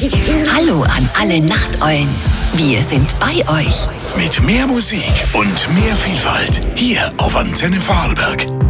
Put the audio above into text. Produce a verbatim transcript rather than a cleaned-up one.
Hallo an alle Nachteulen. Wir sind bei euch. Mit mehr Musik und mehr Vielfalt. Hier auf Antenne Vorarlberg.